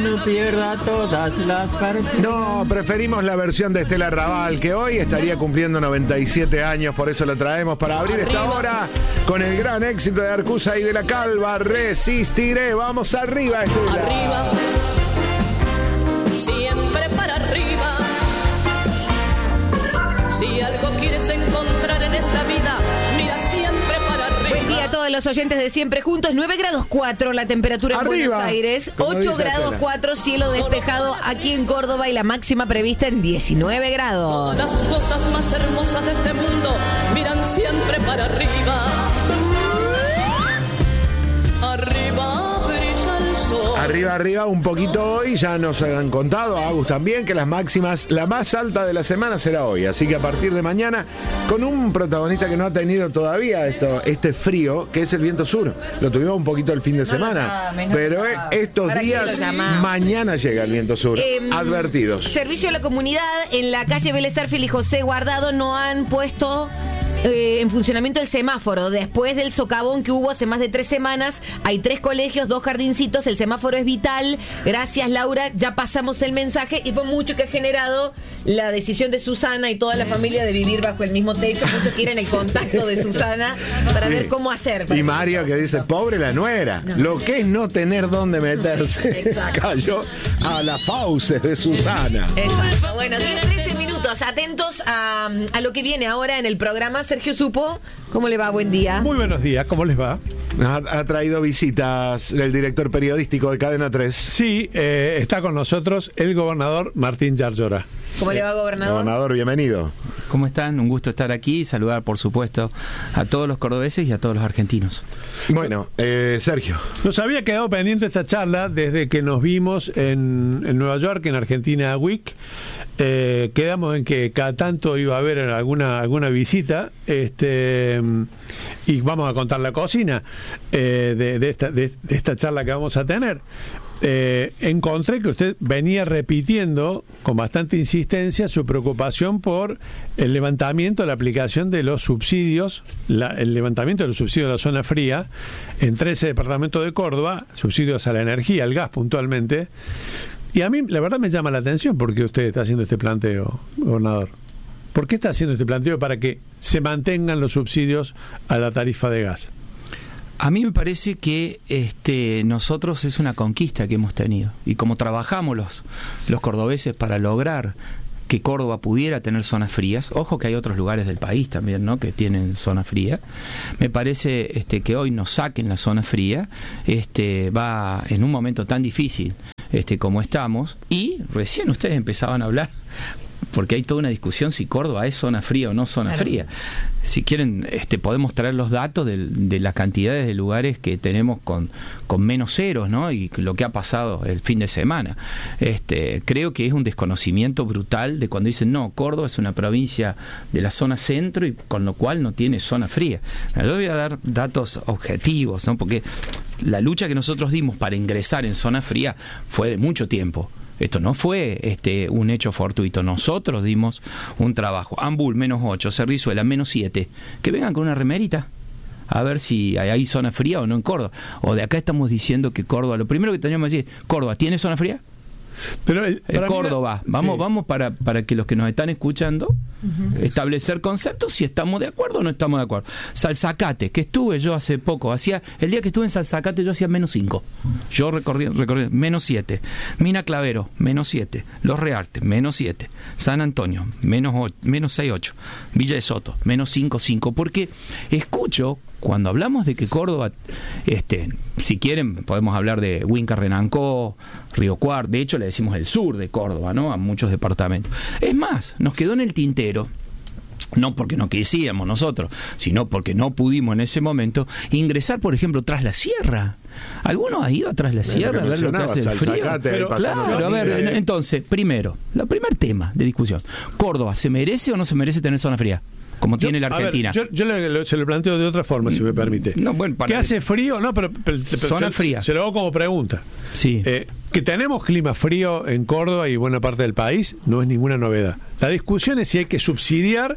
no pierda todas las partes. No, preferimos la versión de Estela Raval, que hoy estaría cumpliendo 97 años, por eso lo traemos para abrir esta hora con el gran éxito de Arcusa y de la Calva, Resistiré. Vamos arriba, Estela. Arriba, siempre para arriba. Si algo quieres encontrar en esta vida, mira siempre para arriba. Buen día a todos los oyentes de Siempre Juntos. 9 grados 4 la temperatura en Arriba, Buenos Aires. como 8 dice grados Estela. 4, cielo despejado aquí en Córdoba y la máxima prevista en 19 grados. Las cosas más hermosas de este mundo miran siempre para arriba. Arriba brilla el sol. Arriba, arriba, un poquito hoy, ya nos han contado, a Agus también, que las máximas, la más alta de la semana será hoy. Así que a partir de mañana, con un protagonista que no ha tenido todavía este frío, que es el viento sur. Lo tuvimos un poquito el fin de semana, pero estos ¿Para qué días, lo llamás? mañana llega el viento sur. Advertidos. Servicio a la comunidad en la calle Vélez Arfiel y José Guardado no han puesto en funcionamiento el semáforo. Después del socavón que hubo hace más de 3 semanas, hay 3 colegios, 2 jardincitos, el semáforo es vital. Gracias, Laura, ya pasamos el mensaje y por mucho que ha generado la decisión de Susana y toda la familia de vivir bajo el mismo techo, muchos quieren el contacto de Susana para ver cómo hacer. Y Mario que dice, pobre la nuera, lo que es no tener dónde meterse. Cayó a las fauces de Susana. Exacto. Bueno, 13 minutos, atentos a lo que viene ahora en el programa. Sergio Supo, ¿cómo le va? Buen día. Muy buenos días, ¿cómo les va? Ha traído visitas del director periodístico de Cadena 3. Sí, está con nosotros el gobernador Martín Yarlora. ¿Cómo le va, gobernador? Gobernador, bienvenido. ¿Cómo están? Un gusto estar aquí y saludar, por supuesto, a todos los cordobeses y a todos los argentinos. Bueno, Sergio. Nos había quedado pendiente esta charla desde que nos vimos en Nueva York, en Argentina Week. Quedamos en que cada tanto iba a haber alguna visita, y vamos a contar la cocina de esta charla que vamos a tener. Encontré que usted venía repitiendo con bastante insistencia su preocupación por el levantamiento, la aplicación de los subsidios, el levantamiento de los subsidios de la zona fría en 13 departamentos de Córdoba, subsidios a la energía, al gas puntualmente. Y a mí la verdad me llama la atención porque usted está haciendo este planteo, gobernador. ¿Por qué está haciendo este planteo para que se mantengan los subsidios a la tarifa de gas? A mí me parece que nosotros es una conquista que hemos tenido. Y como trabajamos los cordobeses para lograr que Córdoba pudiera tener zonas frías, ojo que hay otros lugares del país también, ¿no?, que tienen zona fría, me parece que hoy nos saquen la zona fría, va en un momento tan difícil como estamos, y recién ustedes empezaban a hablar, porque hay toda una discusión si Córdoba es zona fría o no zona fría. Si quieren, podemos traer los datos de las cantidades de lugares que tenemos con menos ceros, ¿no?, y lo que ha pasado el fin de semana. Creo que es un desconocimiento brutal de cuando dicen, no, Córdoba es una provincia de la zona centro y con lo cual no tiene zona fría. Yo voy a dar datos objetivos, ¿no?, porque la lucha que nosotros dimos para ingresar en zona fría fue de mucho tiempo. Esto no fue un hecho fortuito. Nosotros dimos un trabajo. Ambul, -8, Cerrizuela, -7. Que vengan con una remerita a ver si hay zona fría o no en Córdoba. O de acá estamos diciendo que Córdoba, lo primero que teníamos que decir, ¿Córdoba tiene zona fría? Pero Córdoba, vamos para que los que nos están escuchando establecer conceptos si estamos de acuerdo o no estamos de acuerdo. Salzacate, que estuve yo hace poco, el día que estuve en Salzacate yo hacía -5, yo recorrí -7, Mina Clavero -7, Los Reartes -7, San Antonio -6,8, Villa de Soto -5,5, porque escucho cuando hablamos de que Córdoba, si quieren podemos hablar de Huinca, Renancó, Río Cuarto, de hecho le decimos el sur de Córdoba, ¿no?, a muchos departamentos. Es más, nos quedó en el tintero, no porque no quisiéramos nosotros, sino porque no pudimos en ese momento ingresar, por ejemplo, Tras la Sierra. ¿Alguno ha ido a Tras la Sierra a ver lo que hace el frío? Pero, claro, a ver, entonces, el primer tema de discusión, ¿Córdoba se merece o no se merece tener zona fría? Como tiene la Argentina. Yo se lo planteo de otra forma, si me permite. No, bueno, ¿qué hace frío? No, pero zona fría. Se lo hago como pregunta. Sí. Que tenemos clima frío en Córdoba y buena parte del país no es ninguna novedad. La discusión es si hay que subsidiar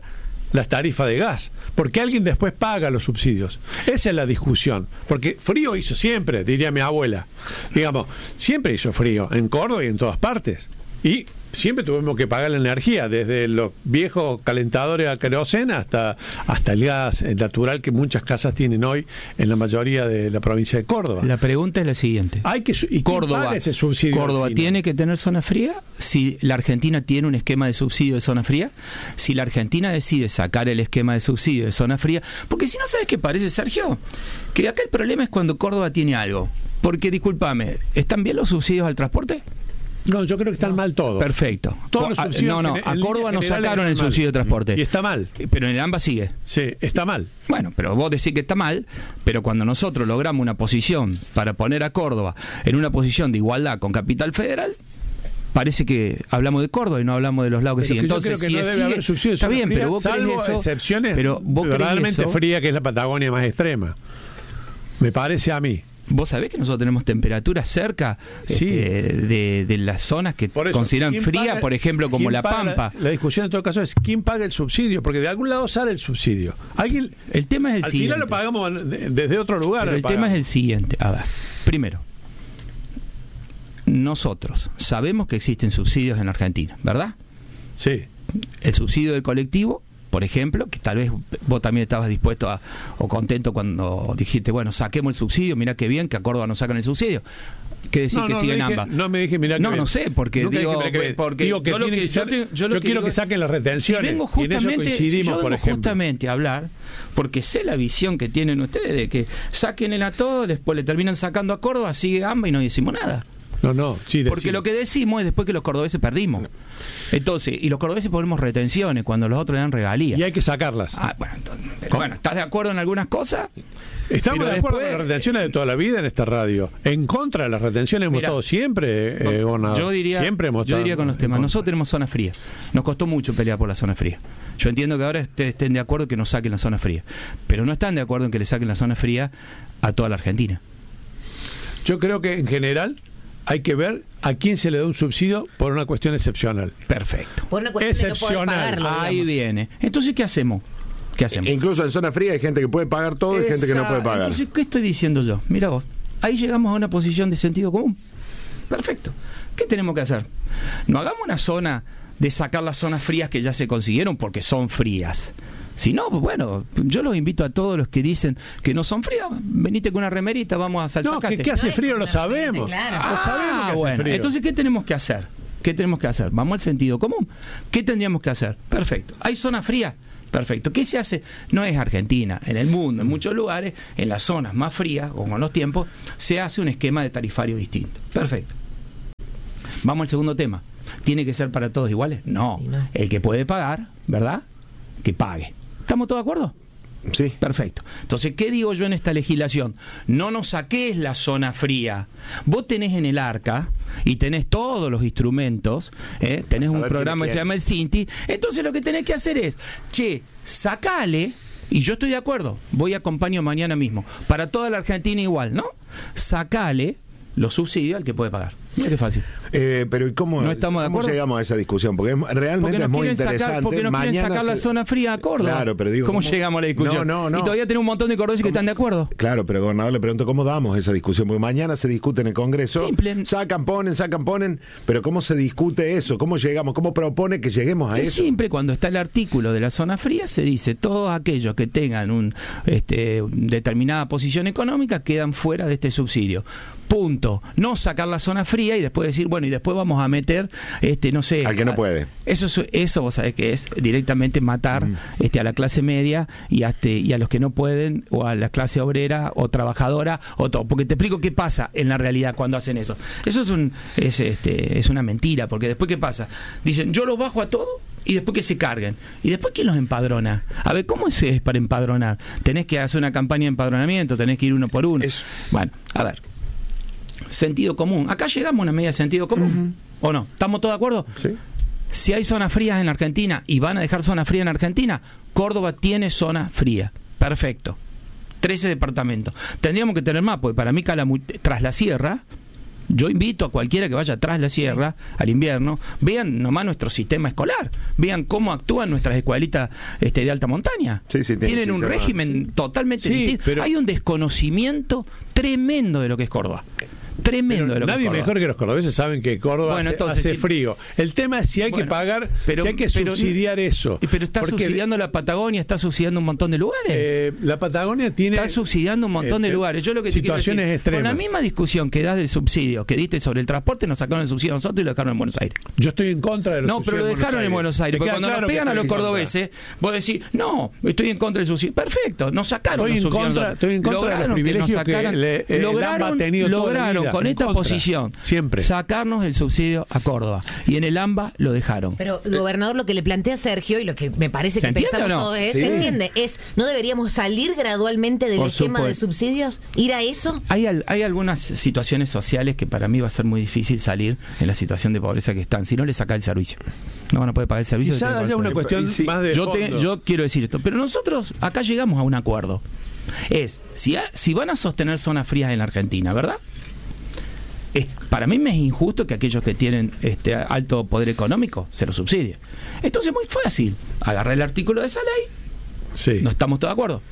las tarifas de gas, porque alguien después paga los subsidios. Esa es la discusión, porque frío hizo siempre, diría mi abuela. Digamos, siempre hizo frío, en Córdoba y en todas partes. Y siempre tuvimos que pagar la energía, desde los viejos calentadores a queroseno hasta el gas natural que muchas casas tienen hoy en la mayoría de la provincia de Córdoba. La pregunta es la siguiente. ¿Y Córdoba, paga ese subsidio? ¿Córdoba tiene que tener zona fría? Si la Argentina tiene un esquema de subsidio de zona fría, si la Argentina decide sacar el esquema de subsidio de zona fría, porque si no, ¿sabes qué parece, Sergio? Que acá el problema es cuando Córdoba tiene algo. Porque, discúlpame, ¿están bien los subsidios al transporte? No, yo creo que están mal todos. Perfecto. Todos los subsidios a Córdoba no sacaron el subsidio de transporte. Y está mal. Pero en el AMBA sigue. Sí, está mal. Bueno, pero vos decís que está mal, pero cuando nosotros logramos una posición para poner a Córdoba en una posición de igualdad con Capital Federal, parece que hablamos de Córdoba y no hablamos de los lados que siguen. Entonces, si sigue, está bien, pero vos salvo crees eso, excepciones pero vos verdaderamente crees eso, fría, que es la Patagonia más extrema. Me parece a mí. Vos sabés que nosotros tenemos temperaturas cerca de las zonas que consideran fría, por ejemplo, como La Pampa. La discusión en todo caso es quién paga el subsidio, porque de algún lado sale el subsidio. El tema es el al siguiente. Al final lo pagamos desde otro lugar. Pero el tema es el siguiente. A ver, primero, nosotros sabemos que existen subsidios en Argentina, ¿verdad? Sí. El subsidio del colectivo, por ejemplo, que tal vez vos también estabas dispuesto o contento cuando dijiste, bueno, saquemos el subsidio, mirá qué bien que a Córdoba nos sacan el subsidio. ¿Qué decir que siguen ambas? No me dije, mirá que no sé, porque digo que yo quiero que saquen las retenciones. Si vengo justamente a hablar, porque sé la visión que tienen ustedes de que saquen a todo, después le terminan sacando a Córdoba, sigue AMBA y no decimos nada. Porque lo que decimos es después que los cordobeses perdimos. Entonces, y los cordobeses ponemos retenciones cuando los otros le dan regalías. Y hay que sacarlas. Bueno, ¿estás de acuerdo en algunas cosas? Estamos de acuerdo con las retenciones de toda la vida en esta radio. En contra de las retenciones hemos estado siempre, gobernador. Yo diría con los temas. Nosotros tenemos zona fría. Nos costó mucho pelear por la zona fría. Yo entiendo que ahora estén de acuerdo que nos saquen la zona fría. Pero no están de acuerdo en que le saquen la zona fría a toda la Argentina. Yo creo que en general hay que ver a quién se le da un subsidio por una cuestión excepcional. Perfecto. Por una cuestión excepcional. De no poder pagarlo, ahí viene. Entonces, ¿qué hacemos? Incluso en zona fría hay gente que puede pagar todo y gente que no puede pagar. Entonces, ¿qué estoy diciendo yo? Mira vos, ahí llegamos a una posición de sentido común. Perfecto. ¿Qué tenemos que hacer? No hagamos una zona de sacar las zonas frías que ya se consiguieron porque son frías. Si no, pues bueno, yo los invito a todos los que dicen que no son fríos, venite con una remerita, vamos a salsacate. No, que hace frío lo sabemos. Claro. Sabemos que hace frío. Entonces, ¿qué tenemos que hacer? Vamos al sentido común. ¿Qué tendríamos que hacer? Perfecto. ¿Hay zona fría? Perfecto. ¿Qué se hace? No es Argentina, en el mundo, en muchos lugares, en las zonas más frías o con los tiempos, se hace un esquema de tarifario distinto. Perfecto. Vamos al segundo tema. ¿Tiene que ser para todos iguales? No. El que puede pagar, ¿verdad? Que pague. ¿Estamos todos de acuerdo? Sí. Perfecto. Entonces, ¿qué digo yo en esta legislación? No nos saques la zona fría. Vos tenés en el ARCA y tenés todos los instrumentos, tenés un programa que se llama el CINTI. Entonces lo que tenés que hacer es, sacale, y yo estoy de acuerdo, voy a acompañar mañana mismo, para toda la Argentina igual, ¿no? Sacale los subsidios al que puede pagar. Mira qué fácil. Pero ¿y cómo llegamos a esa discusión? Porque realmente es muy interesante. Porque nos quieren sacar la zona fría a Córdoba. Claro, pero digo, ¿Cómo llegamos a la discusión? No. Y todavía tenemos un montón de cordobeses que están de acuerdo. Claro, pero gobernador, le pregunto, ¿cómo damos esa discusión? Porque mañana se discute en el Congreso. Simple. Sacan, ponen, pero ¿cómo se discute eso? ¿Cómo llegamos? ¿Cómo propone que lleguemos a eso? Siempre cuando está el artículo de la zona fría se dice, todos aquellos que tengan una determinada posición económica quedan fuera de este subsidio. Punto. No sacar la zona fría y después decir, bueno, y después vamos a meter, no sé... Al que no puede. Eso vos sabés que es directamente matar a la clase media y a los que no pueden, o a la clase obrera o trabajadora, o todo. Porque te explico qué pasa en la realidad cuando hacen eso. Eso es una mentira, porque después ¿qué pasa? Dicen, yo los bajo a todos y después que se carguen. ¿Y después quién los empadrona? A ver, ¿cómo es para empadronar? Tenés que hacer una campaña de empadronamiento, tenés que ir uno por uno. Bueno, a ver. Sentido común. Acá llegamos a una medida de sentido común. ¿O no? ¿Estamos todos de acuerdo? Sí. Si hay zonas frías en Argentina y van a dejar zona fría en Argentina, Córdoba tiene zona fría. Perfecto. 13 departamentos. Tendríamos que tener más, porque para mí tras la sierra, Yo invito a cualquiera que vaya atrás de la sierra al invierno, vean nomás nuestro sistema escolar, vean cómo actúan nuestras escuelitas de alta montaña. Sí, tienen un régimen totalmente distinto. Pero hay un desconocimiento tremendo de lo que es Córdoba. Tremendo de lo que nadie es Córdoba. mejor que los cordobeses saben que Córdoba hace frío. El tema es si hay que pagar, si hay que subsidiar eso. Pero está subsidiando la Patagonia, está subsidiando un montón de lugares. La Patagonia está subsidiando un montón de lugares. Yo lo que situaciones decir, extremas. Con la misma discusión que das del subsidio que diste sobre el transporte, nos sacaron el subsidio a nosotros y lo dejaron en Buenos Aires. Yo estoy en contra de los subsidios. No, pero lo dejaron en Buenos Aires. Porque cuando nos pegan a los cordobeses, vos decís, no, estoy en contra del subsidio. Perfecto, nos sacaron los subsidios. Estoy en contra de los privilegios que lograron con esta posición siempre sacarnos el subsidio a Córdoba, y en el AMBA lo dejaron. Pero, gobernador, lo que le plantea Sergio y lo que me parece que pensamos todos se entiende, ¿no deberíamos salir gradualmente del esquema de subsidios? ¿Ir a eso? Hay algunas situaciones sociales que para mí va a ser muy difícil salir en la situación de pobreza que están, si no le saca el servicio. No van a poder pagar el servicio. Quizás haya una cuestión más de fondo. Yo quiero decir esto, pero nosotros acá llegamos a un acuerdo. Si van a sostener zonas frías en la Argentina, ¿verdad? Para mí me es injusto que aquellos que tienen alto poder económico se lo subsidien. Entonces, muy fácil, agarrar el artículo de esa ley. Sí. No estamos todos de acuerdo.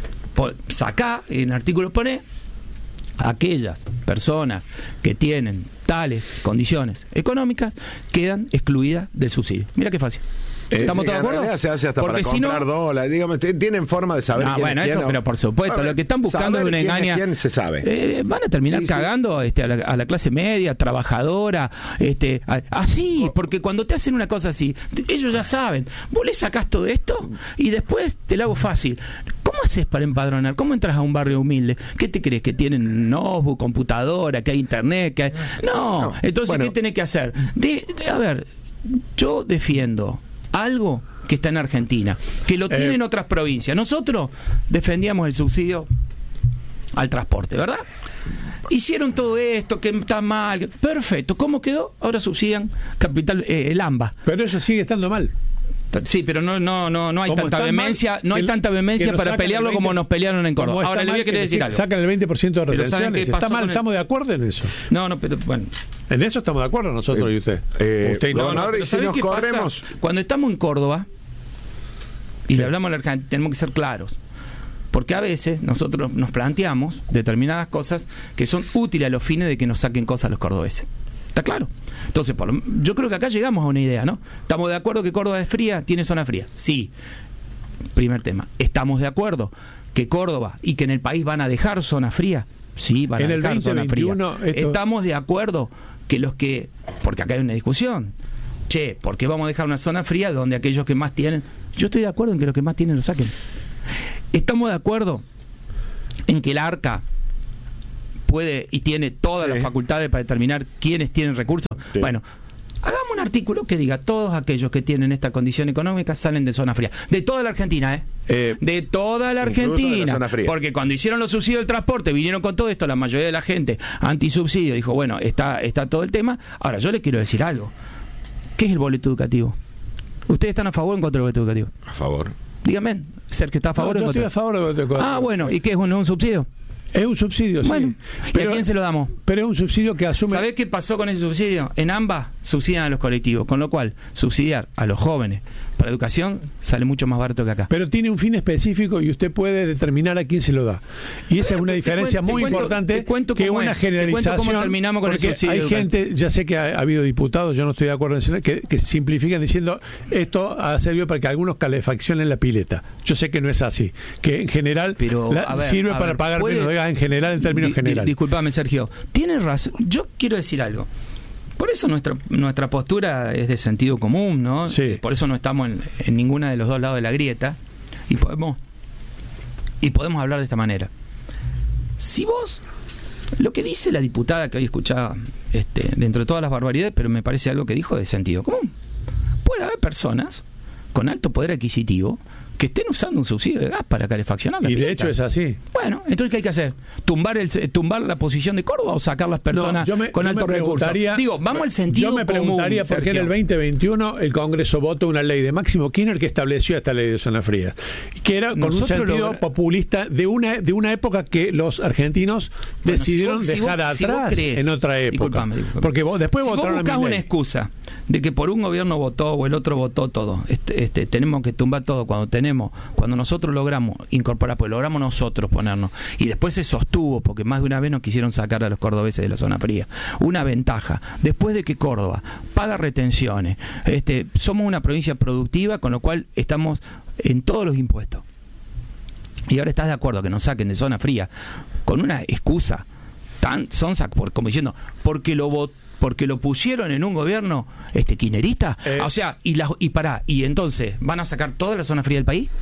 Sacá, en el artículo pone, aquellas personas que tienen tales condiciones económicas quedan excluidas del subsidio. Mira qué fácil. ¿Estamos todos de acuerdo? Se hace hasta porque para comprar dólares. Dígame, tienen forma de saber quién bueno, es eso, quién, pero por supuesto, lo que están buscando es una engaña. ¿Quién se sabe? Van a terminar cagando a la clase media, trabajadora, así, porque cuando te hacen una cosa así, ellos ya saben. Vos le sacás todo esto y después te lo hago fácil. ¿Cómo haces para empadronar? ¿Cómo entras a un barrio humilde? ¿Qué te crees? ¿Que tienen notebook, computadora, que hay internet? Que hay... No, entonces, bueno, ¿qué tenés que hacer? A ver, yo defiendo algo que está en Argentina, que lo tienen otras provincias. Nosotros defendíamos el subsidio al transporte, ¿verdad? Hicieron todo esto, que está mal. Perfecto. ¿Cómo quedó? Ahora subsidian el AMBA. Pero eso sigue estando mal. Sí, pero no hay tanta vehemencia, para pelearlo como nos pelearon en Córdoba. Ahora le voy a querer decir algo. Sacan el 20% de retenciones. Está mal, estamos de acuerdo en eso. No, pero bueno. En eso estamos de acuerdo nosotros y usted. Usted no, y si nos corremos. Cuando estamos en Córdoba y le hablamos a la Argentina, tenemos que ser claros. Porque a veces nosotros nos planteamos determinadas cosas que son útiles a los fines de que nos saquen cosas los cordobeses. ¿Está claro? Entonces, yo creo que acá llegamos a una idea, ¿no? ¿Estamos de acuerdo que Córdoba es fría? ¿Tiene zona fría? Sí. Primer tema. ¿Estamos de acuerdo que Córdoba y que en el país van a dejar zona fría? Sí, van a dejar zona fría. ¿Estamos de acuerdo que porque acá hay una discusión? ¿Por qué vamos a dejar una zona fría donde aquellos que más tienen? Yo estoy de acuerdo en que los que más tienen lo saquen. ¿Estamos de acuerdo en que el ARCA puede y tiene todas las facultades para determinar quiénes tienen recursos? Sí. Bueno, hagamos un artículo que diga todos aquellos que tienen esta condición económica salen de zona fría. De toda la Argentina, de toda la Argentina. Porque cuando hicieron los subsidios del transporte, vinieron con todo esto, la mayoría de la gente antisubsidio dijo, bueno, está todo el tema. Ahora, yo le quiero decir algo. ¿Qué es el boleto educativo? ¿Ustedes están a favor o en contra del boleto educativo? A favor. Dígame, Sergio, ¿está a favor o en contra? Yo estoy a favor del boleto educativo. Bueno, ¿y qué es un subsidio? Es un subsidio, bueno, sí. Pero, ¿y a quién se lo damos? Pero es un subsidio que asume... ¿Sabés qué pasó con ese subsidio? En ambas subsidian a los colectivos, con lo cual subsidiar a los jóvenes para educación sale mucho más barato que acá. Pero tiene un fin específico y usted puede determinar a quién se lo da. Y esa es una diferencia muy importante que una generalización. ¿Cómo terminamos con el subsidio? Hay gente, ya sé que ha habido diputados, yo no estoy de acuerdo en que simplifican diciendo esto ha servido para que algunos calefaccionen la pileta. Yo sé que no es así, que en general sirve para pagar menos de gas en general, en términos generales. Disculpame, Sergio, tienes razón. Yo quiero decir algo. Por eso nuestra postura es de sentido común, ¿no? Sí. Por eso no estamos en ninguna de los dos lados de la grieta y podemos hablar de esta manera. Si vos, lo que dice la diputada que hoy escuchaba, dentro de todas las barbaridades, pero me parece algo que dijo de sentido común. Puede haber personas con alto poder adquisitivo que estén usando un subsidio de gas para calefaccionar la Y de pileta. hecho es así. Bueno, entonces ¿qué hay que hacer? ¿Tumbar la posición de Córdoba o sacar las personas con altos recursos? Digo, vamos al sentido común. Yo me preguntaría por qué en el 2021 el Congreso votó una ley de Máximo Kirchner que estableció esta ley de zonas frías, que era con un sentido populista de una época que los argentinos decidieron dejar atrás en otra época. Disculpame. Porque después votaron a mi ley. Si vos buscás una excusa de que por un gobierno votó o el otro votó todo, tenemos que tumbar todo cuando nosotros logramos incorporar, pues logramos nosotros ponernos, y después se sostuvo, porque más de una vez nos quisieron sacar a los cordobeses de la zona fría. Una ventaja, después de que Córdoba paga retenciones, somos una provincia productiva, con lo cual estamos en todos los impuestos. Y ahora estás de acuerdo que nos saquen de zona fría con una excusa tan sonsa, como diciendo, porque lo pusieron en un gobierno kirchnerista, o sea, y entonces ¿van a sacar toda la zona fría del país?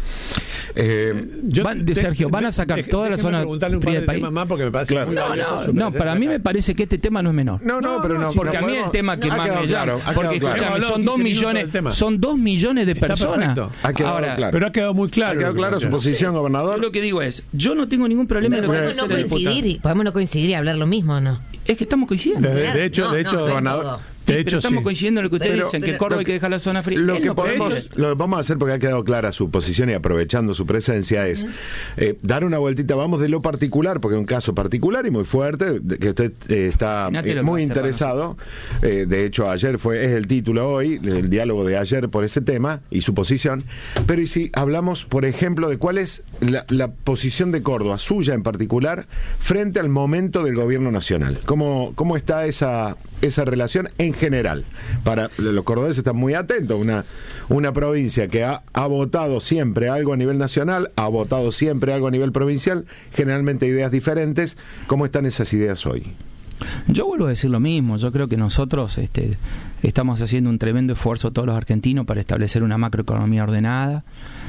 Sergio, ¿van a sacar toda la zona fría del país? Más porque me parece no, para mí me parece que este tema no es menor. Porque a mí el tema que más me llama, porque escúchame, son 2 millones de personas. Pero ha quedado muy claro. ¿Ha quedado claro su posición, gobernador? Yo lo que digo es, yo no tengo ningún problema en podemos no coincidir y hablar lo mismo, ¿no? Es que estamos coincidiendo. De hecho, gobernador. Pero estamos coincidiendo en lo que ustedes dicen, que Córdoba hay que dejar la zona fría. Lo que vamos a hacer, porque ha quedado clara su posición y aprovechando su presencia, es dar una vueltita, vamos de lo particular, porque es un caso particular y muy fuerte, que usted está muy interesado. De hecho, es el título hoy, el diálogo de ayer por ese tema y su posición. Pero y si hablamos, por ejemplo, de cuál es la posición de Córdoba, suya en particular, frente al momento del gobierno nacional. ¿Cómo está esa relación en general? Para los cordobeses están muy atentos, una provincia que ha votado siempre algo a nivel nacional, ha votado siempre algo a nivel provincial, generalmente ideas diferentes. ¿Cómo están esas ideas hoy? Yo vuelvo a decir lo mismo. Yo creo que nosotros estamos haciendo un tremendo esfuerzo todos los argentinos para establecer una macroeconomía ordenada,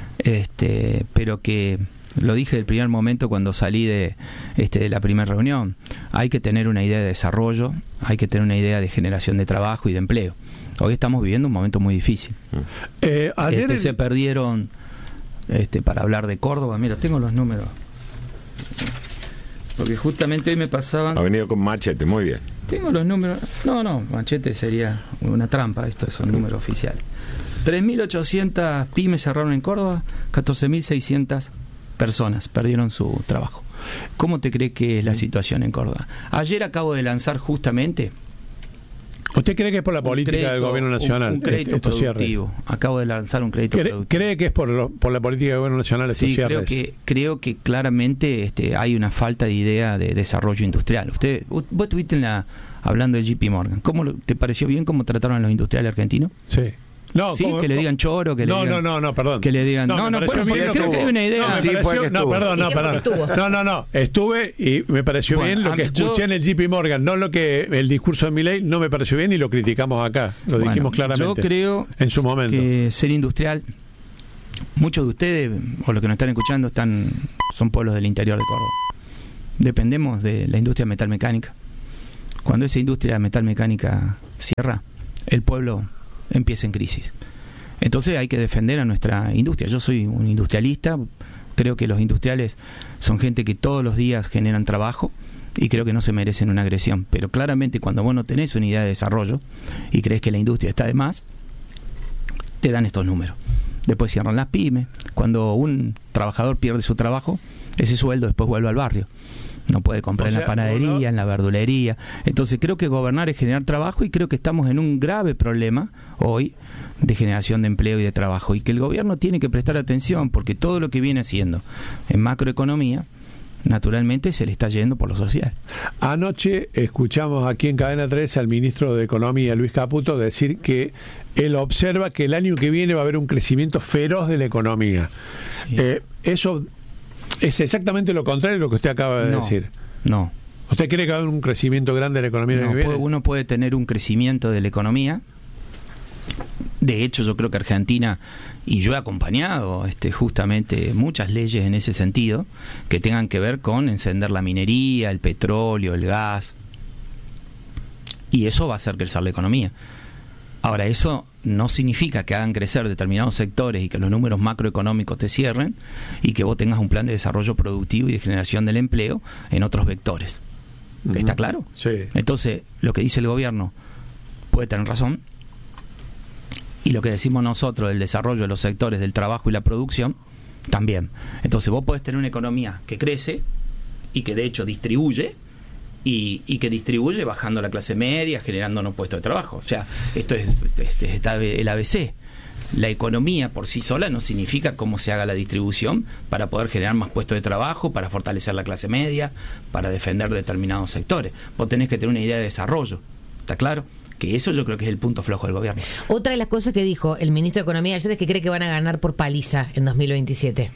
pero que lo dije del primer momento cuando salí de la primera reunión. Hay que tener una idea de desarrollo, hay que tener una idea de generación de trabajo y de empleo. Hoy estamos viviendo un momento muy difícil. Ayer se perdieron, para hablar de Córdoba, mira, tengo los números, porque justamente hoy me pasaban. Ha venido con machete, muy bien. Tengo los números. No, machete sería una trampa, esto es un número oficial. 3.800 pymes cerraron en Córdoba, 14.600 personas perdieron su trabajo. ¿Cómo te cree que es la situación en Córdoba? Ayer acabo de lanzar justamente. ¿Usted cree que es por la política del gobierno nacional? Un crédito productivo. Acabo de lanzar un crédito productivo. ¿Cree que es por la política del gobierno nacional estos cierres? Creo que claramente hay una falta de idea de desarrollo industrial. Vos estuviste hablando de JP Morgan. ¿Te pareció bien cómo trataron a los industriales argentinos? Sí. No, sí, que le digan choro, que le digan... No, perdón. Que le digan... Bueno, porque creo que hay una idea... No, estuve y me pareció bien lo que escuché en el JP Morgan, no el discurso de Milei no me pareció bien y lo criticamos acá, lo dijimos claramente. Yo creo en su momento que ser industrial, muchos de ustedes, o los que nos están escuchando, son pueblos del interior de Córdoba. Dependemos de la industria metalmecánica. Cuando esa industria metalmecánica cierra, el pueblo empieza en crisis. Entonces hay que defender a nuestra industria. Yo soy un industrialista, creo que los industriales son gente que todos los días generan trabajo y creo que no se merecen una agresión. Pero claramente cuando vos no tenés una idea de desarrollo y crees que la industria está de más, te dan estos números. Después cierran las pymes. Cuando un trabajador pierde su trabajo, ese sueldo después vuelve al barrio. No puede comprar en la panadería, en la verdulería. Entonces creo que gobernar es generar trabajo y creo que estamos en un grave problema hoy de generación de empleo y de trabajo y que el gobierno tiene que prestar atención porque todo lo que viene haciendo en macroeconomía naturalmente se le está yendo por lo social. Anoche escuchamos aquí en Cadena 3 al ministro de Economía, Luis Caputo, decir que él observa que el año que viene va a haber un crecimiento feroz de la economía. Sí. Eso es exactamente lo contrario de lo que usted acaba de decir. No. ¿Usted cree que va a haber un crecimiento grande de la economía el año que viene? Uno puede tener un crecimiento de la economía. De hecho, yo creo que Argentina, y yo he acompañado justamente muchas leyes en ese sentido, que tengan que ver con encender la minería, el petróleo, el gas, y eso va a hacer crecer la economía. Ahora, eso no significa que hagan crecer determinados sectores y que los números macroeconómicos te cierren y que vos tengas un plan de desarrollo productivo y de generación del empleo en otros vectores. ¿Está claro? Sí. Entonces, lo que dice el gobierno puede tener razón, y lo que decimos nosotros del desarrollo de los sectores del trabajo y la producción también. Entonces, vos podés tener una economía que crece y que de hecho distribuye, y que distribuye bajando la clase media, generando unos puestos de trabajo. O sea, esto es está el ABC. La economía por sí sola no significa cómo se haga la distribución para poder generar más puestos de trabajo, para fortalecer la clase media, para defender determinados sectores. Vos tenés que tener una idea de desarrollo, ¿está claro? Que eso yo creo que es el punto flojo del gobierno. Otra de las cosas que dijo el ministro de Economía ayer es que cree que van a ganar por paliza en 2027.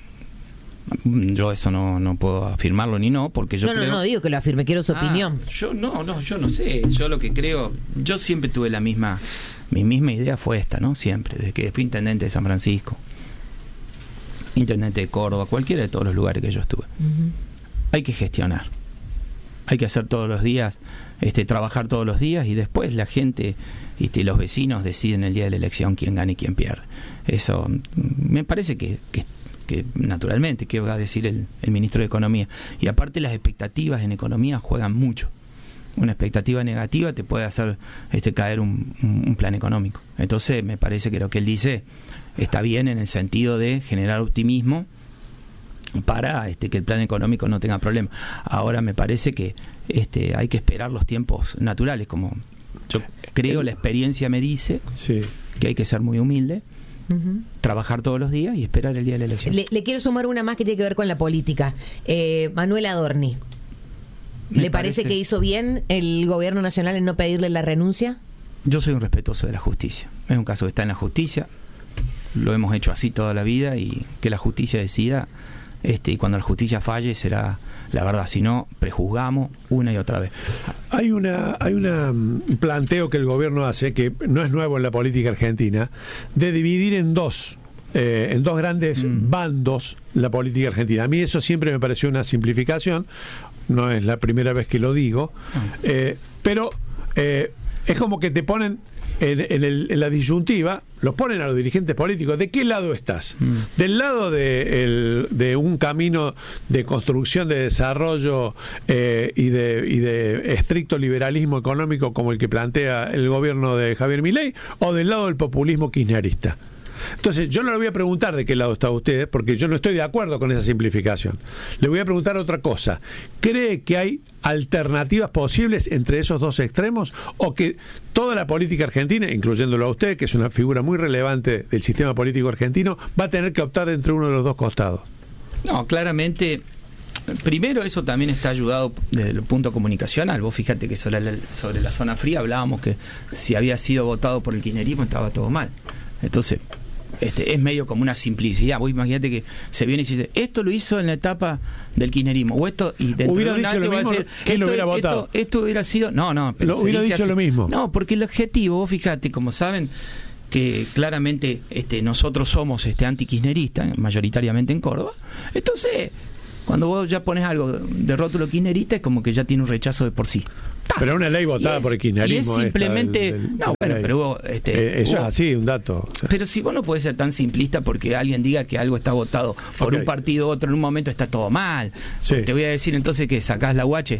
Yo eso no puedo afirmarlo ni no, porque yo creo... No digo que lo afirme, quiero su opinión. Yo no sé, yo lo que creo, yo siempre tuve mi misma idea fue esta, ¿no? Siempre, desde que fui intendente de San Francisco, intendente de Córdoba, cualquiera de todos los lugares que yo estuve. Hay que gestionar, hay que hacer todos los días, trabajar todos los días, y después la gente y los vecinos deciden el día de la elección quién gana y quién pierde. Eso me parece que naturalmente, ¿qué va a decir el ministro de Economía? Y aparte, las expectativas en economía juegan mucho. Una expectativa negativa te puede hacer caer un plan económico. Entonces, me parece que lo que él dice está bien en el sentido de generar optimismo para que el plan económico no tenga problemas. Ahora me parece que hay que esperar los tiempos naturales, como yo creo la experiencia me dice, sí, que hay que ser muy humilde, trabajar todos los días y esperar el día de la elección. Le quiero sumar una más que tiene que ver con la política. Manuel Adorni, ¿le parece que hizo bien el gobierno nacional en no pedirle la renuncia? Yo soy un respetuoso de la justicia. Es un caso que está en la justicia, lo hemos hecho así toda la vida, y que la justicia decida, y cuando la justicia falle será la verdad, si no, prejuzgamos una y otra vez. Hay un planteo que el gobierno hace, que no es nuevo en la política argentina, de dividir en dos grandes bandos la política argentina. A mí eso siempre me pareció una simplificación, no es la primera vez que lo digo, pero es como que te ponen en la disyuntiva, los ponen a los dirigentes políticos. ¿De qué lado estás? ¿Del lado de un camino de construcción, de desarrollo y de estricto liberalismo económico como el que plantea el gobierno de Javier Milei, o del lado del populismo kirchnerista? Entonces, yo no le voy a preguntar de qué lado está usted, porque yo no estoy de acuerdo con esa simplificación. Le voy a preguntar otra cosa. ¿Cree que hay alternativas posibles entre esos dos extremos, o que toda la política argentina, incluyéndolo a usted, que es una figura muy relevante del sistema político argentino, va a tener que optar entre uno de los dos costados? No, claramente. Primero, eso también está ayudado desde el punto comunicacional. Vos fíjate que sobre la zona fría hablábamos que si había sido votado por el kirchnerismo estaba todo mal. Entonces, es medio como una simplicidad. Vos imagínate que se viene y dice, esto lo hizo en la etapa del kirchnerismo, o esto, y dentro hubiera de un dicho año lo va a mismo, decir, ¿quién lo hubiera votado? Esto hubiera sido... No, pero lo hubiera dicho así. Lo mismo. No, porque el objetivo, vos fíjate, como saben, que claramente nosotros somos antikirchneristas, mayoritariamente en Córdoba. Entonces, cuando vos ya pones algo de rótulo kirchnerista, es como que ya tiene un rechazo de por sí. Pero una ley votada por el kirchnerismo. Y es simplemente... pero eso es así, un dato. Pero si vos no podés ser tan simplista porque alguien diga que algo está votado por un partido u otro en un momento, está todo mal. Sí. Te voy a decir entonces que sacás la UH.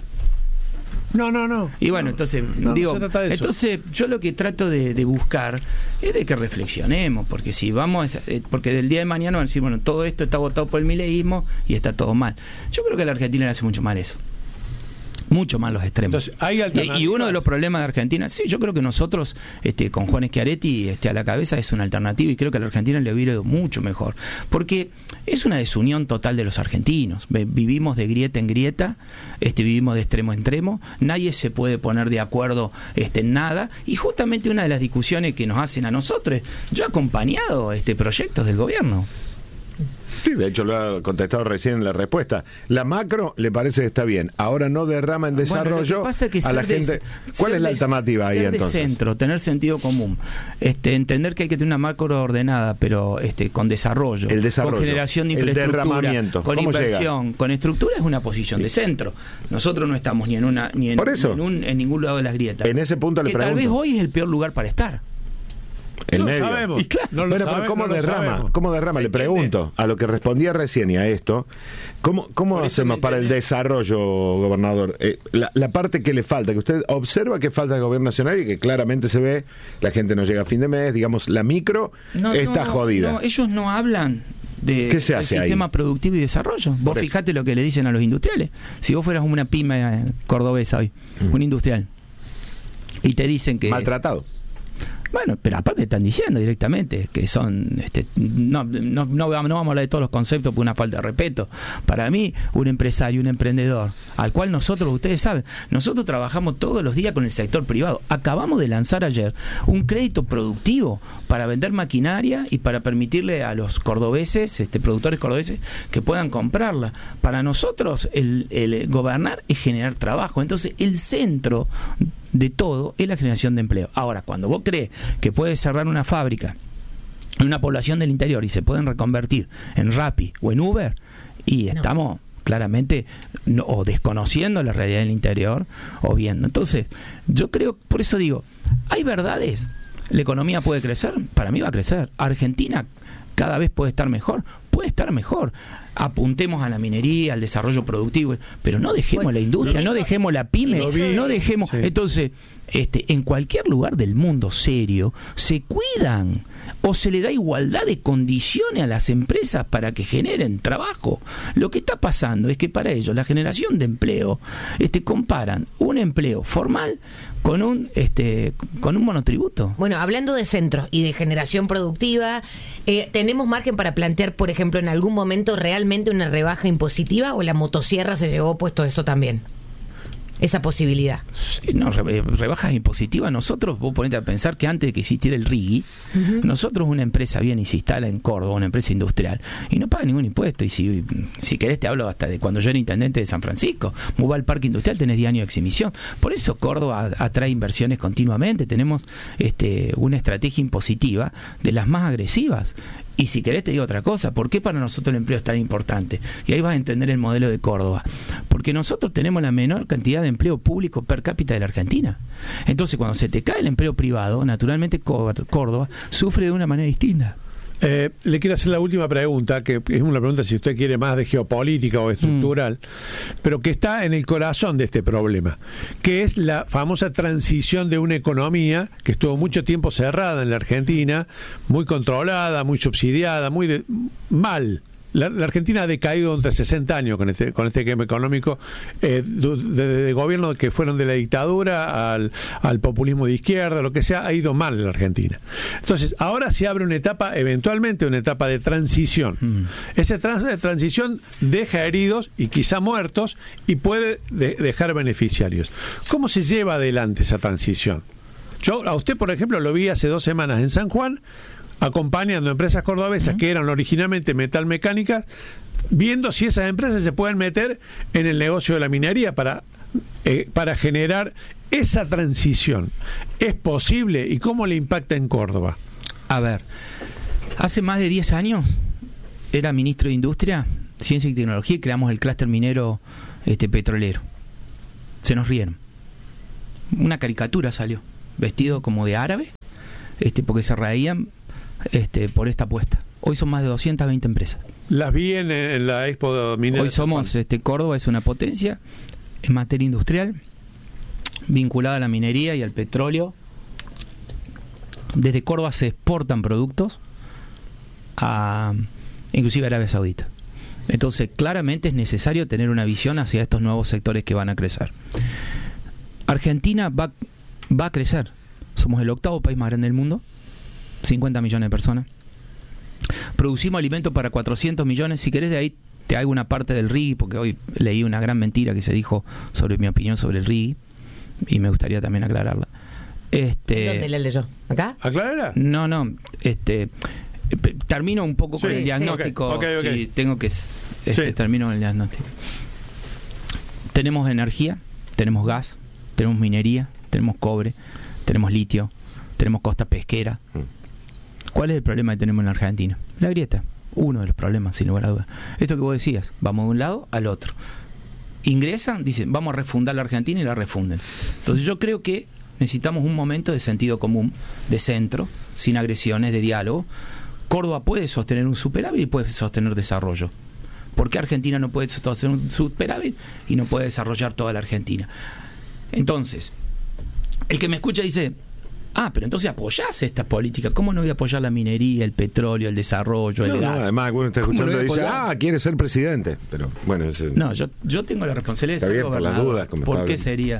No. Y bueno, entonces, entonces yo lo que trato de buscar es de que reflexionemos, porque si vamos, porque del día de mañana van a decir, bueno, todo esto está votado por el mileísmo y está todo mal. Yo creo que a la Argentina le hace mucho mal eso. Mucho más los extremos. Entonces, ¿hay alternativas? Y uno de los problemas de Argentina, sí, yo creo que nosotros, con Juan Schiaretti a la cabeza, es una alternativa, y creo que a la Argentina le hubiera ido mucho mejor, porque es una desunión total de los argentinos. Vivimos de grieta en grieta, vivimos de extremo en extremo, nadie se puede poner de acuerdo en nada, y justamente una de las discusiones que nos hacen a nosotros, yo he acompañado proyectos del gobierno. Sí, de hecho lo ha contestado recién en la respuesta. La macro le parece que está bien. Ahora no derrama en desarrollo. Bueno, lo que pasa es que a la gente. ¿Cuál es la alternativa ahí entonces? Ser de centro, tener sentido común, entender que hay que tener una macro ordenada, pero con desarrollo, con generación de infraestructura, con inversión, llega? Con estructura, es una posición de centro. Nosotros no estamos ni en ningún lado de las grietas. En ese punto le pregunto. Tal vez hoy es el peor lugar para estar. El No medio. lo sabemos. Y claro. No lo Bueno, sabe- pero ¿cómo no lo derrama? sabemos. ¿Cómo derrama? ¿Se Le entiende? pregunto, a lo que respondía recién y a esto, ¿cómo Por eso hacemos me para el entiende. desarrollo, gobernador? La parte que le falta, que usted observa que falta el gobierno nacional y que claramente se ve, la gente no llega a fin de mes, digamos, la micro está jodida. No, ellos no hablan de ¿Qué se del hace ahí? sistema productivo y desarrollo. Vos eso. fijate lo que le dicen a los industriales. Si vos fueras una pyme cordobesa hoy, un industrial, y te dicen que... Maltratado. Bueno, pero aparte están diciendo directamente que son, no vamos a hablar de todos los conceptos por una falta de respeto. Para mí, un empresario, un emprendedor, al cual nosotros, ustedes saben, nosotros trabajamos todos los días con el sector privado. Acabamos de lanzar ayer un crédito productivo para vender maquinaria y para permitirle a los cordobeses, productores cordobeses, que puedan comprarla. Para nosotros, el gobernar es generar trabajo. Entonces, el centro de todo es la generación de empleo. Ahora, cuando vos crees que puedes cerrar una fábrica en una población del interior y se pueden reconvertir en Rappi o en Uber, y estamos claramente o desconociendo la realidad del interior o viendo. Entonces, yo creo, por eso digo, hay verdades. ¿La economía puede crecer? Para mí va a crecer. Argentina cada vez puede estar mejor. Puede estar mejor. Apuntemos a la minería, al desarrollo productivo, pero no dejemos la industria, no dejemos la pyme, no dejemos... Sí. Entonces, en cualquier lugar del mundo serio, se cuidan o se le da igualdad de condiciones a las empresas para que generen trabajo. Lo que está pasando es que para ellos la generación de empleo, comparan un empleo formal con un monotributo. Bueno, hablando de centros y de generación productiva, ¿tenemos margen para plantear, por ejemplo, en algún momento realmente una rebaja impositiva, o la motosierra se llevó puesto eso también? Esa posibilidad. Sí, no, rebajas impositivas. Nosotros, vos ponete a pensar que antes de que existiera el RIGI, nosotros, una empresa viene y se instala en Córdoba, una empresa industrial, y no paga ningún impuesto. Y si querés te hablo hasta de cuando yo era intendente de San Francisco. Vos vas al parque industrial, tenés 10 años de exhibición. Por eso Córdoba atrae inversiones continuamente. Tenemos una estrategia impositiva de las más agresivas. Y si querés te digo otra cosa, ¿por qué para nosotros el empleo es tan importante? Y ahí vas a entender el modelo de Córdoba. Porque nosotros tenemos la menor cantidad de empleo público per cápita de la Argentina. Entonces, cuando se te cae el empleo privado, naturalmente Córdoba sufre de una manera distinta. Le quiero hacer la última pregunta, que es una pregunta, si usted quiere, más de geopolítica o estructural, pero que está en el corazón de este problema, que es la famosa transición de una economía que estuvo mucho tiempo cerrada en la Argentina, muy controlada, muy subsidiada, mal. La Argentina ha decaído entre 60 años con este esquema económico, de gobiernos que fueron de la dictadura al populismo de izquierda, lo que sea, ha ido mal en la Argentina. Entonces, ahora se abre una etapa, eventualmente una etapa de transición. Esa transición deja heridos y quizá muertos, y puede dejar beneficiarios. ¿Cómo se lleva adelante esa transición? Yo a usted, por ejemplo, lo vi hace 2 semanas en San Juan, acompañando empresas cordobesas que eran originalmente metalmecánicas, viendo si esas empresas se pueden meter en el negocio de la minería para generar esa transición. ¿Es posible? ¿Y cómo le impacta en Córdoba? A ver, hace más de 10 años era ministro de Industria, Ciencia y Tecnología, y creamos el clúster minero petrolero. Se nos rieron. Una caricatura salió, vestido como de árabe, porque se reían por esta apuesta. Hoy son más de 220 empresas. Las vi en la Expo Minera. Hoy somos, Córdoba es una potencia en materia industrial, vinculada a la minería y al petróleo. Desde Córdoba se exportan productos inclusive a Arabia Saudita. Entonces, claramente es necesario tener una visión hacia estos nuevos sectores que van a crecer. Argentina va a crecer. Somos el 8º país más grande del mundo, 50 millones de personas. Producimos alimentos para 400 millones. Si querés, de ahí te hago una parte del RIGI, porque hoy leí una gran mentira que se dijo sobre mi opinión sobre el RIGI, y me gustaría también aclararla. ¿Dónde la leyó? ¿Acá? ¿Aclararla? No, termino un poco con el diagnóstico. Okay. Sí, tengo que termino con el diagnóstico. Tenemos energía, tenemos gas, tenemos minería, tenemos cobre, tenemos litio, tenemos costa pesquera. ¿Cuál es el problema que tenemos en la Argentina? La grieta. Uno de los problemas, sin lugar a dudas. Esto que vos decías, vamos de un lado al otro. Ingresan, dicen, vamos a refundar la Argentina, y la refunden. Entonces yo creo que necesitamos un momento de sentido común, de centro, sin agresiones, de diálogo. Córdoba puede sostener un superávit y puede sostener desarrollo. ¿Por qué Argentina no puede sostener un superávit y no puede desarrollar toda la Argentina? Entonces, el que me escucha dice, pero entonces apoyás esta política. ¿Cómo no voy a apoyar la minería, el petróleo, el desarrollo, el gas? Además, bueno, está escuchando y dice, quiere ser presidente. Pero bueno, no, yo tengo la responsabilidad de ser gobernador. Por las dudas, ¿Por qué sería?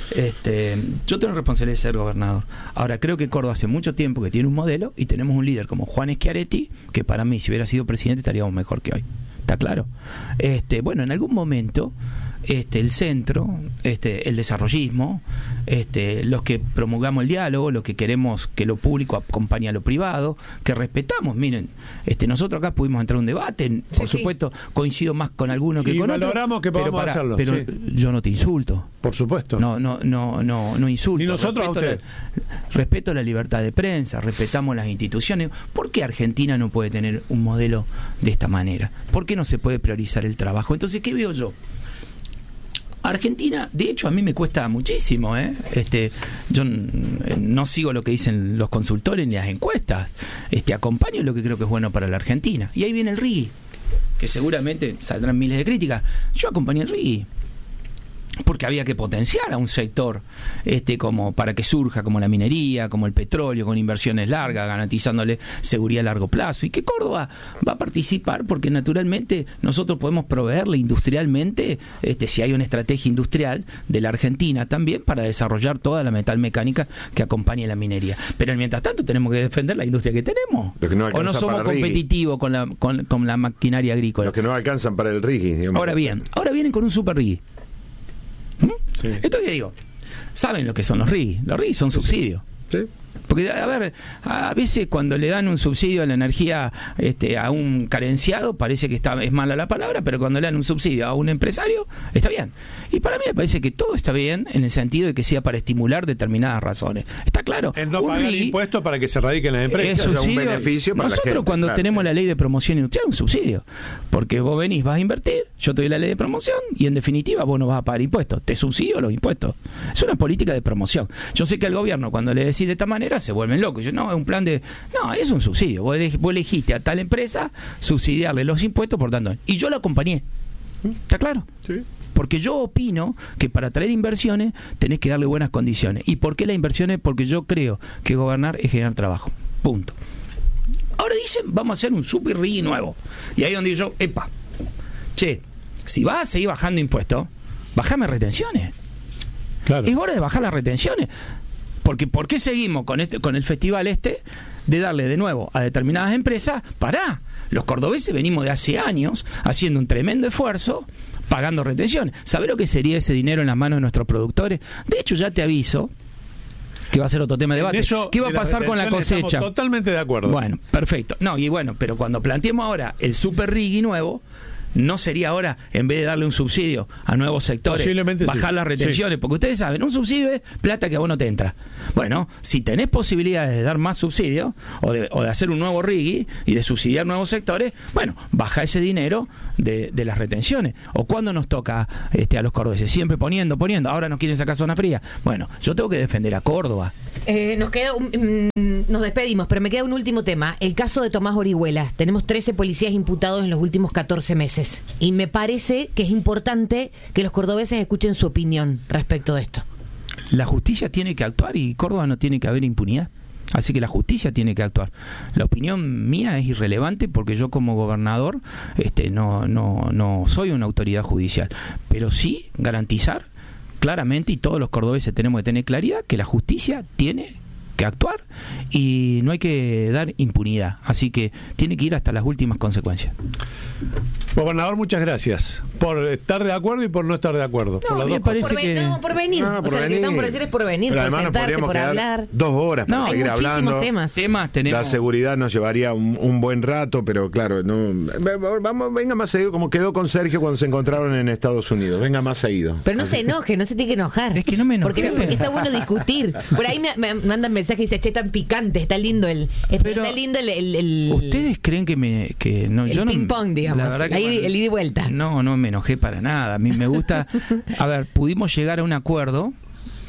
Yo tengo la responsabilidad de ser gobernador. Ahora, creo que Córdoba hace mucho tiempo que tiene un modelo y tenemos un líder como Juan Schiaretti, que para mí, si hubiera sido presidente, estaríamos mejor que hoy. ¿Está claro? Bueno, en algún momento el centro, el desarrollismo, los que promulgamos el diálogo, los que queremos que lo público acompañe a lo privado, que respetamos. Miren, nosotros acá pudimos entrar a un debate, por supuesto, coincido más con alguno que con otro. Y valoramos que podamos hacerlo. Pero yo no te insulto. Por supuesto. No insulto. Ni nosotros a usted. Respeto la libertad de prensa, respetamos las instituciones. ¿Por qué Argentina no puede tener un modelo de esta manera? ¿Por qué no se puede priorizar el trabajo? Entonces, ¿qué veo yo? Argentina, de hecho, a mí me cuesta muchísimo, yo no sigo lo que dicen los consultores ni las encuestas, acompaño lo que creo que es bueno para la Argentina. Y ahí viene el RIGI, que seguramente saldrán miles de críticas. Yo acompañé el RIGI porque había que potenciar a un sector como para que surja, como la minería, como el petróleo, con inversiones largas, garantizándole seguridad a largo plazo, y que Córdoba va a participar porque naturalmente nosotros podemos proveerle industrialmente, si hay una estrategia industrial de la Argentina también, para desarrollar toda la metalmecánica que acompañe la minería. Pero mientras tanto tenemos que defender la industria que tenemos, o no somos competitivos con la maquinaria agrícola. Los que no alcanzan para el RIGI, digamos. Ahora vienen con un super RIGI. Sí. Entonces digo, ¿saben lo que son los RIGI? Los RIGI son subsidios. Sí. Porque, a veces cuando le dan un subsidio a la energía a un carenciado, parece que es mala la palabra, pero cuando le dan un subsidio a un empresario, está bien. Y para mí me parece que todo está bien en el sentido de que sea para estimular determinadas razones. ¿Está claro? El no pagar impuestos para que se radiquen las empresas. Es un beneficio para nosotros la gente, cuando tenemos la ley de promoción industrial, un subsidio. Porque vos venís, vas a invertir, yo te doy la ley de promoción y en definitiva vos no vas a pagar impuestos. Te subsidio los impuestos. Es una política de promoción. Yo sé que al gobierno, cuando le decís de esta manera, se vuelven locos. Yo, no, es un plan de... No, es un subsidio. Vos elegiste a tal empresa subsidiarle los impuestos, por tanto... Y yo lo acompañé. ¿Está claro? Sí. Porque yo opino que para traer inversiones tenés que darle buenas condiciones. ¿Y por qué las inversiones? Porque yo creo que gobernar es generar trabajo. Punto. Ahora dicen, vamos a hacer un super RIGI nuevo. Y ahí es donde yo, si vas a seguir bajando impuestos, bajame retenciones. Claro. Es hora de bajar las retenciones. Porque ¿por qué seguimos con el festival de darle de nuevo a determinadas empresas? Los cordobeses venimos de hace años haciendo un tremendo esfuerzo pagando retenciones. ¿Sabés lo que sería ese dinero en las manos de nuestros productores? De hecho, ya te aviso que va a ser otro tema de debate. ¿Qué va a pasar con la cosecha? Estamos totalmente de acuerdo. Bueno, perfecto. Pero cuando planteemos ahora el super RIGI nuevo, ¿no sería ahora, en vez de darle un subsidio a nuevos sectores, bajar las retenciones? Sí. Porque ustedes saben, un subsidio es plata que a vos no te entra. Bueno, si tenés posibilidades de dar más subsidio o de hacer un nuevo RIGI y de subsidiar nuevos sectores, bueno, baja ese dinero de las retenciones. O cuando nos toca a los cordobeses, siempre poniendo, ahora nos quieren sacar zona fría. Bueno, yo tengo que defender a Córdoba. Nos despedimos, pero me queda un último tema. El caso de Tomás Orihuela. Tenemos 13 policías imputados en los últimos 14 meses. Y me parece que es importante que los cordobeses escuchen su opinión respecto de esto. La justicia tiene que actuar y Córdoba no tiene que haber impunidad. Así que la justicia tiene que actuar. La opinión mía es irrelevante porque yo como gobernador no soy una autoridad judicial. Pero sí garantizar claramente, y todos los cordobeses tenemos que tener claridad, que la justicia tiene que actuar y no hay que dar impunidad. Así que tiene que ir hasta las últimas consecuencias. Gobernador, muchas gracias por estar de acuerdo y por no estar de acuerdo. No, por venir. Lo que estamos por decir es por venir, por sentarse, por hablar. 2 horas para seguir hablando. Temas tenemos. La seguridad nos llevaría un buen rato, pero claro, venga más seguido, como quedó con Sergio cuando se encontraron en Estados Unidos. Venga más seguido. Pero no se enoje, no se tiene que enojar. Es que no me enoje. Porque está bueno discutir. Por ahí me mandan mensajes y dice, tan picante, está lindo está lindo el ¿ustedes creen que no? El ping pong, digamos. El ida y vuelta. No me enojé para nada. A mí me gusta. A ver, pudimos llegar a un acuerdo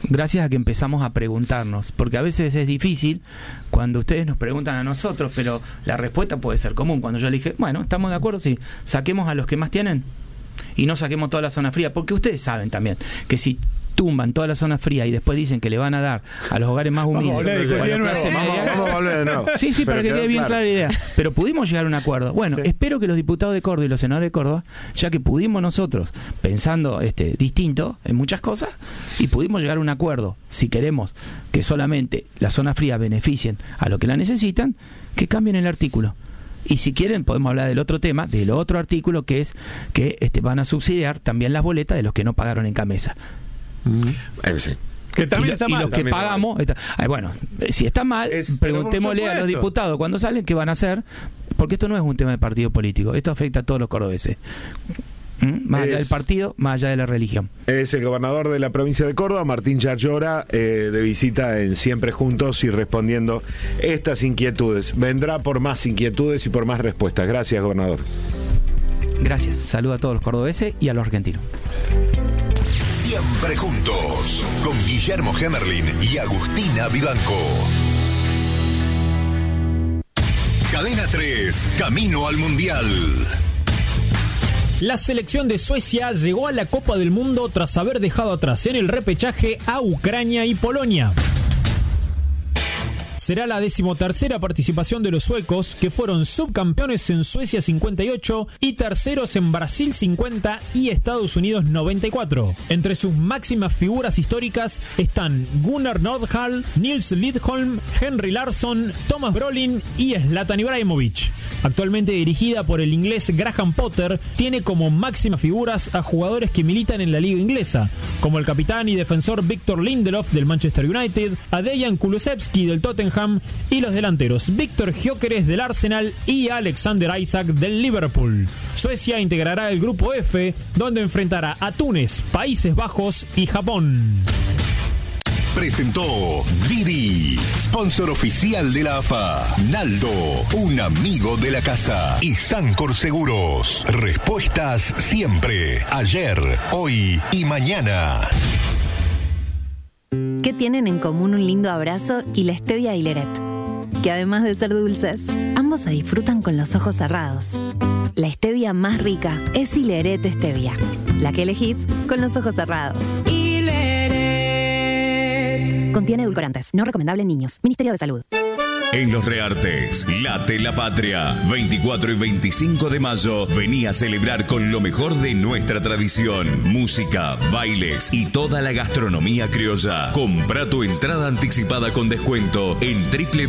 gracias a que empezamos a preguntarnos, porque a veces es difícil cuando ustedes nos preguntan a nosotros, pero la respuesta puede ser común. Cuando yo le dije, bueno, ¿estamos de acuerdo? Sí, saquemos a los que más tienen y no saquemos toda la zona fría, porque ustedes saben también que si tumban toda la zona fría y después dicen que le van a dar a los hogares más humildes, vamos a volver de nuevo. Sí, para que quede bien clara la idea. Pero pudimos llegar a un acuerdo. Bueno, espero que los diputados de Córdoba y los senadores de Córdoba, ya que pudimos nosotros, pensando distinto en muchas cosas, y pudimos llegar a un acuerdo, si queremos que solamente la zona fría beneficien a los que la necesitan, que cambien el artículo. Y si quieren podemos hablar del otro tema, del otro artículo, que es que van a subsidiar también las boletas de los que no pagaron en Camesa. Sí. Que también está mal. Y los que pagamos bueno, si está mal, preguntémosle a los diputados cuando salen qué van a hacer, porque esto no es un tema de partido político, esto afecta a todos los cordobeses, más allá del partido, más allá de la religión. Es el gobernador de la provincia de Córdoba, Martín Yarlora, de visita en Siempre Juntos y respondiendo estas inquietudes. Vendrá por más inquietudes y por más respuestas. Gracias, gobernador. Gracias, saludo a todos los cordobeses y a los argentinos. Siempre Juntos, con Guillermo Hemerling y Agustina Vivanco. Cadena 3, camino al Mundial. La selección de Suecia llegó a la Copa del Mundo tras haber dejado atrás en el repechaje a Ucrania y Polonia. Será la 13ª participación de los suecos, que fueron subcampeones en Suecia 58 y terceros en Brasil 50 y Estados Unidos 94. Entre sus máximas figuras históricas están Gunnar Nordhall, Nils Lidholm, Henry Larsson, Thomas Brolin y Zlatan Ibrahimovic. Actualmente dirigida por el inglés Graham Potter, tiene como máximas figuras a jugadores que militan en la liga inglesa, como el capitán y defensor Victor Lindelof del Manchester United, a Dejan Kulusevski del Tottenham y los delanteros Víctor Gyökeres del Arsenal y Alexander Isak del Liverpool. Suecia integrará el grupo F, donde enfrentará a Túnez, Países Bajos y Japón. Presentó Didi, sponsor oficial de la AFA. Naldo, un amigo de la casa. Y Sancor Seguros. Respuestas siempre, ayer, hoy y mañana. ¿Qué tienen en común un lindo abrazo y la stevia y Leret? Que además de ser dulces, ambos se disfrutan con los ojos cerrados. La stevia más rica es Hileret Stevia, la que elegís con los ojos cerrados. Hileret. Contiene edulcorantes, no recomendable en niños. Ministerio de Salud. En Los Reartes, late la patria. 24 y 25 de mayo, vení a celebrar con lo mejor de nuestra tradición. Música, bailes y toda la gastronomía criolla. Compra tu entrada anticipada con descuento en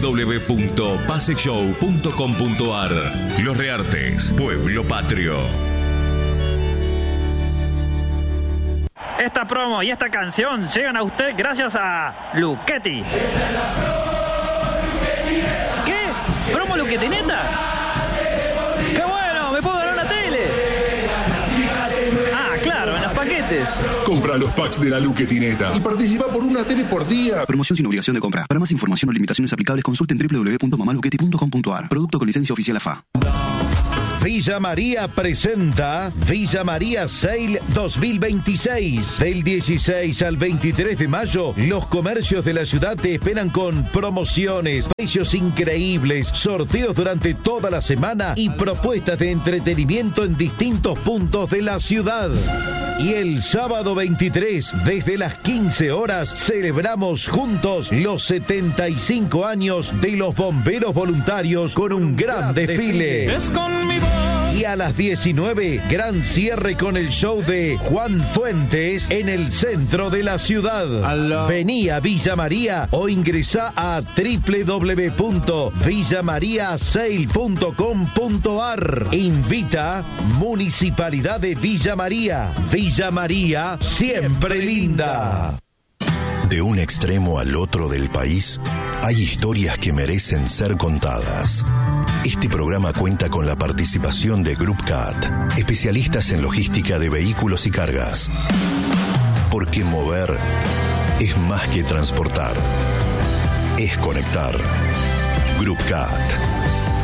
www.paseshow.com.ar. Los Reartes, pueblo patrio. Esta promo y esta canción llegan a usted gracias a Luchetti. ¿Promo Luchetineta? ¡Qué bueno! ¡Me puedo ganar una tele! Ah, claro, en los paquetes. Compra los packs de la Luchetineta y participa por una tele por día. Promoción sin obligación de compra. Para más información o limitaciones aplicables, consulten www.mamaluchetti.com.ar. Producto con licencia oficial AFA. Villa María presenta Villa María Sale 2026. Del 16 al 23 de mayo, los comercios de la ciudad te esperan con promociones, precios increíbles, sorteos durante toda la semana y propuestas de entretenimiento en distintos puntos de la ciudad. Y el sábado 23, desde las 15 horas, celebramos juntos los 75 años de los bomberos voluntarios con un gran desfile. Es con mi voz. Y a las 19, gran cierre con el show de Juan Fuentes en el centro de la ciudad. Vení a Villa María o ingresá a www.villamariasale.com.ar. Invita Municipalidad de Villa María. Villa María, siempre linda. De un extremo al otro del país, hay historias que merecen ser contadas. Este programa cuenta con la participación de Group CAT, especialistas en logística de vehículos y cargas. Porque mover es más que transportar, es conectar. Group CAT.